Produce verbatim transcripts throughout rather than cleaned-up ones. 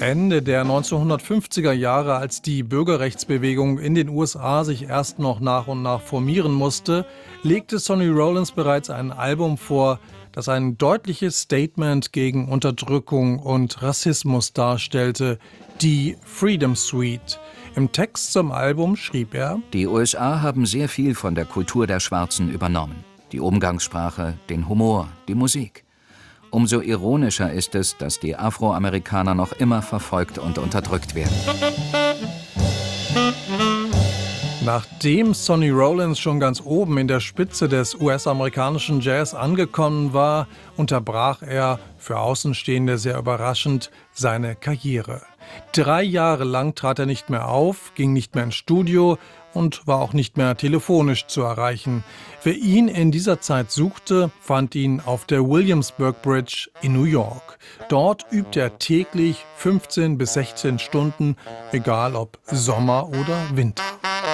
Ende der neunzehnhundertfünfziger Jahre, als die Bürgerrechtsbewegung in den U S A sich erst noch nach und nach formieren musste, legte Sonny Rollins bereits ein Album vor, das ein deutliches Statement gegen Unterdrückung und Rassismus darstellte, die Freedom Suite. Im Text zum Album schrieb er: Die U S A haben sehr viel von der Kultur der Schwarzen übernommen. Die Umgangssprache, den Humor, die Musik. Umso ironischer ist es, dass die Afroamerikaner noch immer verfolgt und unterdrückt werden. Nachdem Sonny Rollins schon ganz oben in der Spitze des U S-amerikanischen Jazz angekommen war, unterbrach er, für Außenstehende sehr überraschend, seine Karriere. Drei Jahre lang trat er nicht mehr auf, ging nicht mehr ins Studio und war auch nicht mehr telefonisch zu erreichen. Wer ihn in dieser Zeit suchte, fand ihn auf der Williamsburg Bridge in New York. Dort übte er täglich fünfzehn bis sechzehn Stunden, egal ob Sommer oder Winter.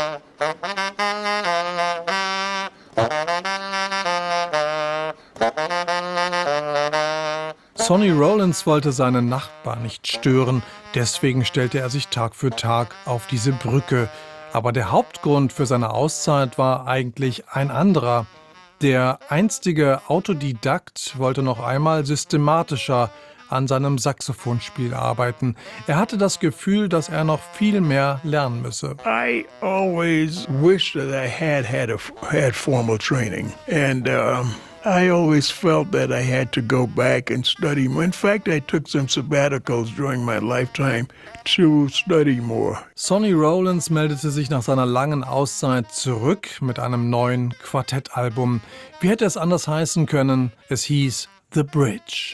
Sonny Rollins wollte seinen Nachbarn nicht stören, deswegen stellte er sich Tag für Tag auf diese Brücke. Aber der Hauptgrund für seine Auszeit war eigentlich ein anderer. Der einstige Autodidakt wollte noch einmal systematischer an seinem Saxophonspiel arbeiten. Er hatte das Gefühl, dass er noch viel mehr lernen müsse. I always wished that I had had, a, had formal training. And um, I always felt that I had to go back and study. In fact, I took some sabbaticals during my lifetime to study more. Sonny Rollins meldete sich nach seiner langen Auszeit zurück mit einem neuen Quartettalbum. Wie hätte es anders heißen können? Es hieß The Bridge.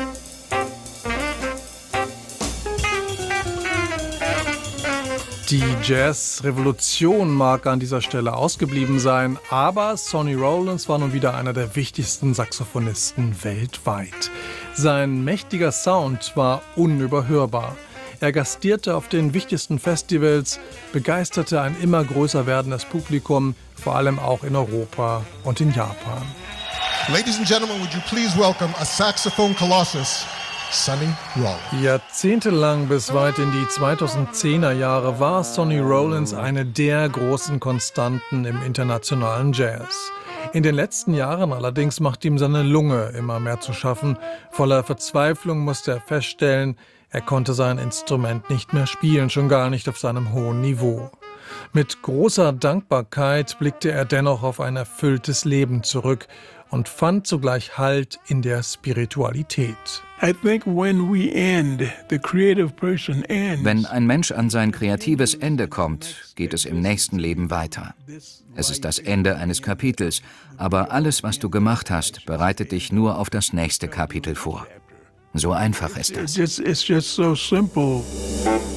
Die Jazz-Revolution mag an dieser Stelle ausgeblieben sein, aber Sonny Rollins war nun wieder einer der wichtigsten Saxophonisten weltweit. Sein mächtiger Sound war unüberhörbar. Er gastierte auf den wichtigsten Festivals, begeisterte ein immer größer werdendes Publikum, vor allem auch in Europa und in Japan. Ladies and gentlemen, would you please welcome a saxophone colossus, Sonny Rollins. Jahrzehntelang bis weit in die zweitausendzehner Jahre war Sonny Rollins eine der großen Konstanten im internationalen Jazz. In den letzten Jahren allerdings macht ihm seine Lunge immer mehr zu schaffen. Voller Verzweiflung musste er feststellen, er konnte sein Instrument nicht mehr spielen, schon gar nicht auf seinem hohen Niveau. Mit großer Dankbarkeit blickte er dennoch auf ein erfülltes Leben zurück und fand zugleich Halt in der Spiritualität. I think when we end, the creative person ends. Wenn ein Mensch an sein kreatives Ende kommt, geht es im nächsten Leben weiter. Es ist das Ende eines Kapitels, aber alles, was du gemacht hast, bereitet dich nur auf das nächste Kapitel vor. So einfach ist It's das. just, it's just so simple.